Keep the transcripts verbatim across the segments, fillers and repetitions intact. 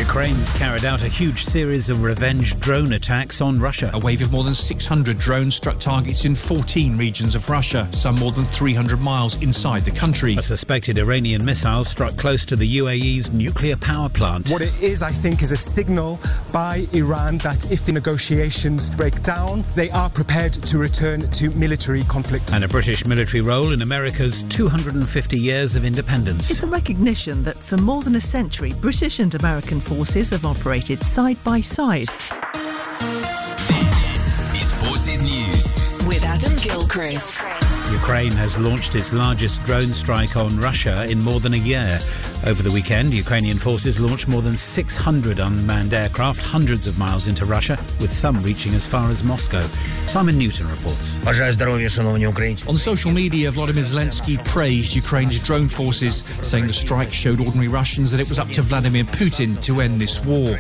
Ukraine's carried out a huge series of revenge drone attacks on Russia. A wave of more than six hundred drones struck targets in fourteen regions of Russia, some more than three hundred miles inside the country. A suspected Iranian missile struck close to the U A E's nuclear power plant. What it is, I think, is a signal by Iran that if the negotiations break down, they are prepared to return to military conflict. And a British military role in America's two hundred fifty years of independence. It's a recognition that for more than a century, British and American forces have operated side by side. This is Forces News with Adam Gilchrist. Ukraine has launched its largest drone strike on Russia in more than a year. Over the weekend, Ukrainian forces launched more than six hundred unmanned aircraft hundreds of miles into Russia, with some reaching as far as Moscow. Simon Newton reports. On social media, Volodymyr Zelensky praised Ukraine's drone forces, saying the strike showed ordinary Russians that it was up to Vladimir Putin to end this war.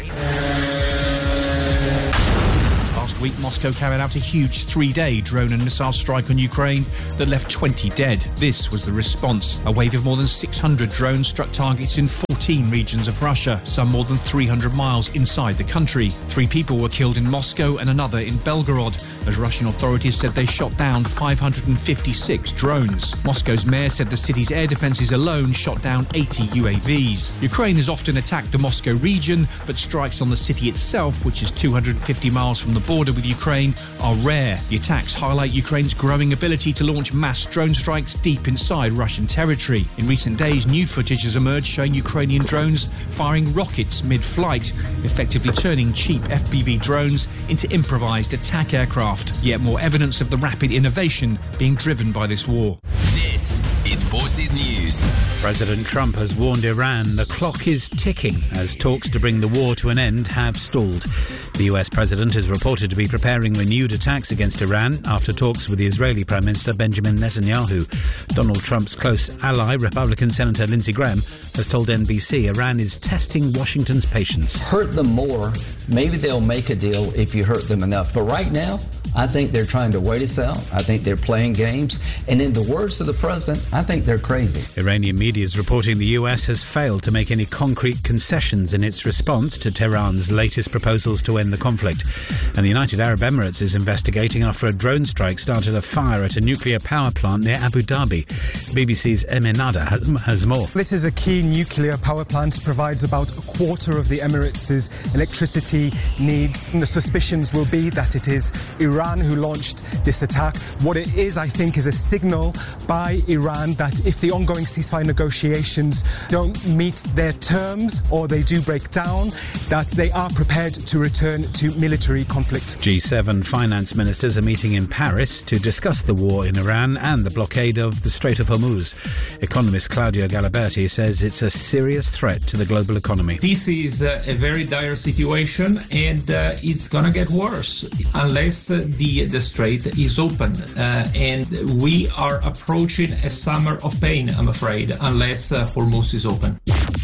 Last week, Moscow carried out a huge three-day drone and missile strike on Ukraine that left twenty dead. This was the response. A wave of more than six hundred drones struck targets in fourteen regions of Russia, some more than three hundred miles inside the country. Three people were killed in Moscow and another in Belgorod, as Russian authorities said they shot down five hundred fifty-six drones. Moscow's mayor said the city's air defences alone shot down eighty U A Vs. Ukraine has often attacked the Moscow region, but strikes on the city itself, which is two hundred fifty miles from the border with Ukraine, are rare. The attacks highlight Ukraine's growing ability to launch mass drone strikes deep inside Russian territory. In recent days, new footage has emerged showing Ukrainian drones firing rockets mid-flight, effectively turning cheap F P V drones into improvised attack aircraft. Yet more evidence of the rapid innovation being driven by this war. This is Forces News. President Trump has warned Iran the clock is ticking as talks to bring the war to an end have stalled. The U S president is reported to be preparing renewed attacks against Iran after talks with the Israeli Prime Minister Benjamin Netanyahu. Donald Trump's close ally, Republican Senator Lindsey Graham, has told N B C Iran is testing Washington's patience. Hurt them more, maybe they'll make a deal if you hurt them enough. But right now, I think they're trying to wait us out. I think they're playing games. And in the words of the president, I think they're crazy. Iranian media is reporting the U S has failed to make any concrete concessions in its response to Tehran's latest proposals to end the conflict. And the United Arab Emirates is investigating after a drone strike started a fire at a nuclear power plant near Abu Dhabi. B B C's Emin Nada has, has more. This is a key nuclear power plant, provides about a quarter of the Emirates' electricity needs. And the suspicions will be that it is Iran who launched this attack. What it is, I think, is a signal by Iran that if the ongoing ceasefire negotiations don't meet their terms or they do break down, that they are prepared to return to military conflict. G seven finance ministers are meeting in Paris to discuss the war in Iran and the blockade of the Strait of Hormuz. Economist Claudio Galiberti says it's a serious threat to the global economy. This is uh, a very dire situation, and uh, it's going to get worse unless uh, the, the strait is open. Uh, and we are approaching a summer of pain, I'm afraid, unless uh, Hormuz is open.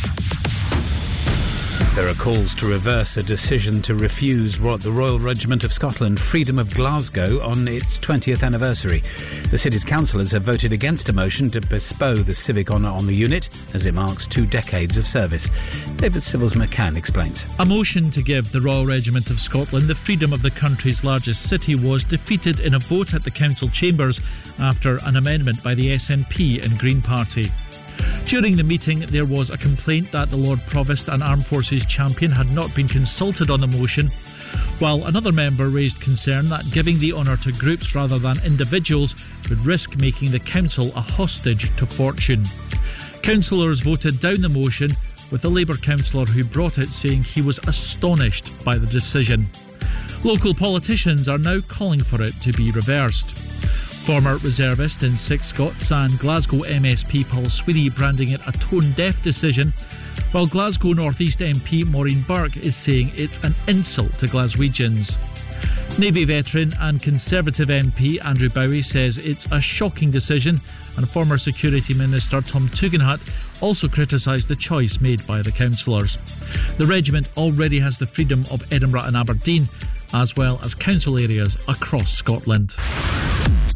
There are calls to reverse a decision to refuse the Royal Regiment of Scotland Freedom of Glasgow on its twentieth anniversary. The city's councillors have voted against a motion to bestow the civic honour on the unit as it marks two decades of service. David Civils McCann explains. A motion to give the Royal Regiment of Scotland the freedom of the country's largest city was defeated in a vote at the council chambers after an amendment by the S N P and Green Party. During the meeting, there was a complaint that the Lord Provost and Armed Forces champion had not been consulted on the motion, while another member raised concern that giving the honour to groups rather than individuals would risk making the council a hostage to fortune. Councillors voted down the motion, with the Labour councillor who brought it saying he was astonished by the decision. Local politicians are now calling for it to be reversed. Former reservist in Six Scots and Glasgow M S P Paul Sweeney branding it a tone-deaf decision, while Glasgow North East M P Maureen Burke is saying it's an insult to Glaswegians. Navy veteran and Conservative M P Andrew Bowie says it's a shocking decision, and former Security Minister Tom Tugendhat also criticised the choice made by the councillors. The regiment already has the freedom of Edinburgh and Aberdeen, as well as council areas across Scotland.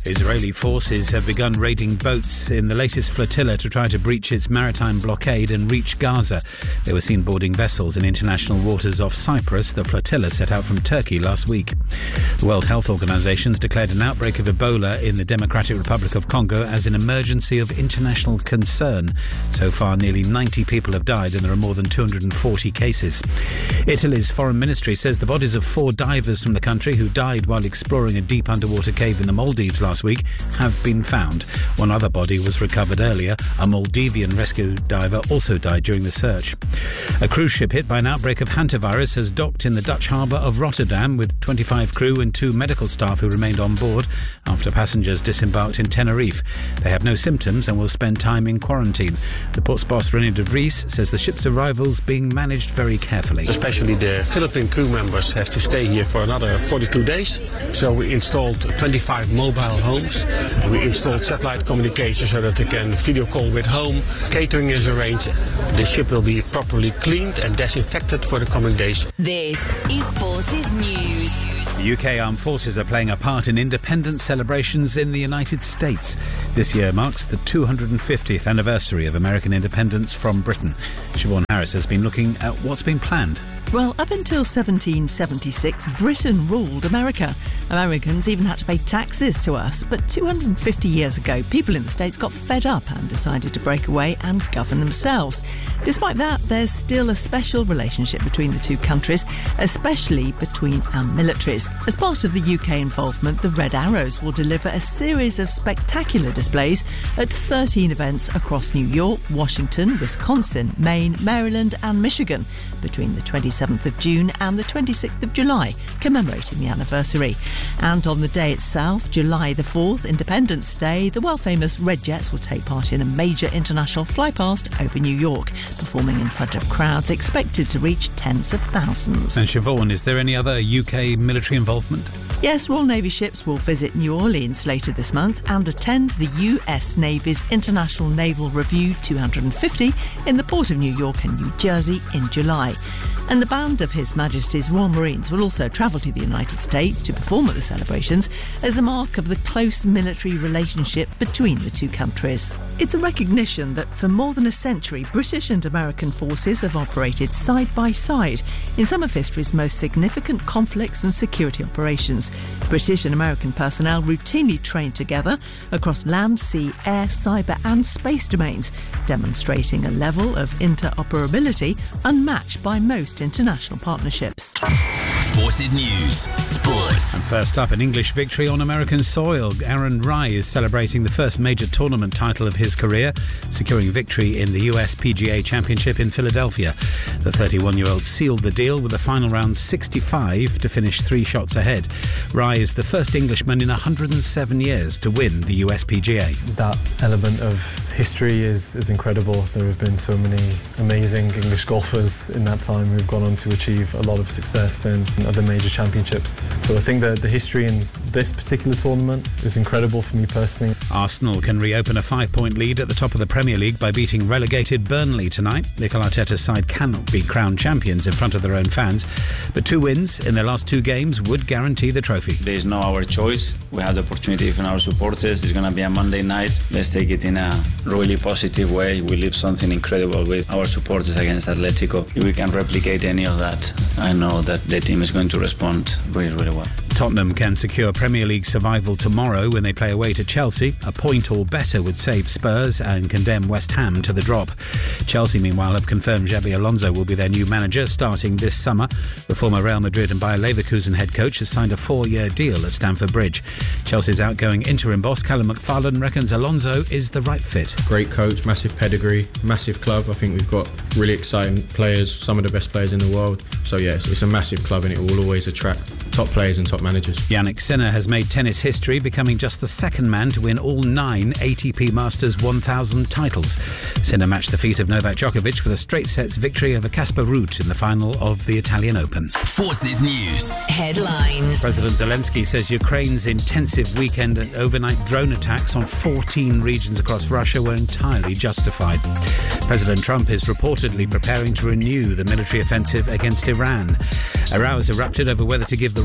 Israeli forces have begun raiding boats in the latest flotilla to try to breach its maritime blockade and reach Gaza. They were seen boarding vessels in international waters off Cyprus. The flotilla set out from Turkey last week. The World Health Organization has declared an outbreak of Ebola in the Democratic Republic of Congo as an emergency of international concern. So far, nearly ninety people have died and there are more than two hundred forty cases. Italy's foreign ministry says the bodies of four divers from the country who died while exploring a deep underwater cave in the Maldives last week have been found. One other body was recovered earlier. A Maldivian rescue diver also died during the search. A cruise ship hit by an outbreak of hantavirus has docked in the Dutch harbour of Rotterdam with twenty-five crew and two medical staff who remained on board after passengers disembarked in Tenerife. They have no symptoms and will spend time in quarantine. The port's boss, René de Vries, says the ship's arrival's being managed very carefully. Especially the Philippine crew members have to stay here for another forty-two days. So we installed twenty-five mobile homes. We installed satellite communication so that they can video call with home. Catering is arranged. The ship will be properly cleaned and disinfected for the coming days. This is Forces News. The U K Armed Forces are playing a part in independence celebrations in the United States. This year marks the two hundred fiftieth anniversary of American independence from Britain. Siobhan Harris has been looking at what's been planned. Well, up until seventeen seventy-six, Britain ruled America. Americans even had to pay taxes to us. But two hundred fifty years ago, people in the States got fed up and decided to break away and govern themselves. Despite that, there's still a special relationship between the two countries, especially between our militaries. As part of the U K involvement, the Red Arrows will deliver a series of spectacular displays at thirteen events across New York, Washington, Wisconsin, Maine, Maryland and Michigan between the twenty-seventh of June and the twenty-sixth of July, commemorating the anniversary. And on the day itself, July the fourth, Independence Day, the world-famous Red Jets will take part in a major international flypast over New York, performing in front of crowds expected to reach tens of thousands. And Siobhan, is there any other U K military involvement? Yes, Royal Navy ships will visit New Orleans later this month and attend the U S Navy's International Naval Review two hundred fifty in the Port of New York and New Jersey in July. And the band of His Majesty's Royal Marines will also travel to the United States to perform at the celebrations as a mark of the close military relationship between the two countries. It's a recognition that for more than a century, British and American forces have operated side by side in some of history's most significant conflicts and security operations. British and American personnel routinely trained together across land, sea, air, cyber and space domains, demonstrating a level of interoperability unmatched by most international partnerships. Forces News Sports. And first up, an English victory on American soil. Aaron Rai is celebrating the first major tournament title of his career, securing victory in the U S P G A Championship in Philadelphia. The thirty-one-year-old sealed the deal with a final round sixty-five to finish three shots ahead. Rai is the first Englishman in one hundred seven years to win the U S P G A. That element of history is, is incredible. There have been so many amazing English golfers in that time who've gone on to achieve a lot of success in other major championships. So I think that the history in this particular tournament is incredible for me personally. Arsenal can reopen a five-point lead at the top of the Premier League by beating relegated Burnley tonight. Mikel Arteta's side cannot be crowned champions in front of their own fans, but two wins in their last two games would guarantee the trophy. There is no our choice. We have the opportunity from our supporters. It's going to be a Monday night. Let's take it in a really positive way. We leave something incredible with our supporters against Atletico. If we can replicate any of that, I know that the team is going to respond really, really well. Tottenham can secure Premier League survival tomorrow when they play away to Chelsea. A point or better would save Spurs and condemn West Ham to the drop. Chelsea, meanwhile, have confirmed Xabi Alonso will be their new manager starting this summer. The former Real Madrid and Bayer Leverkusen head coach has signed a four-year deal at Stamford Bridge. Chelsea's outgoing interim boss, Callum McFarlane, reckons Alonso is the right fit. Great coach, massive pedigree, massive club. I think we've got really exciting players, some of the best players in the world. So, yeah, it's, it's a massive club and it will always attract top players and top managers. Jannik Sinner has made tennis history, becoming just the second man to win all nine A T P Masters one thousand titles. Sinner matched the feat of Novak Djokovic with a straight sets victory over Casper Ruud in the final of the Italian Open. Forces News headlines. President Zelensky says Ukraine's intensive weekend and overnight drone attacks on fourteen regions across Russia were entirely justified. President Trump is reportedly preparing to renew the military offensive against Iran. A row has erupted over whether to give the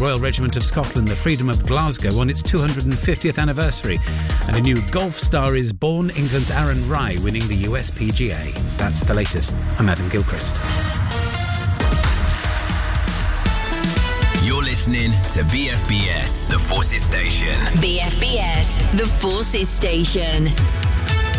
Royal Regiment of Scotland, the Freedom of Glasgow, on its two hundred fiftieth anniversary. And a new golf star is born, England's Aaron Rai winning the U S P G A. That's the latest. I'm Adam Gilchrist. You're listening to B F B S, the Forces Station. B F B S, the Forces Station.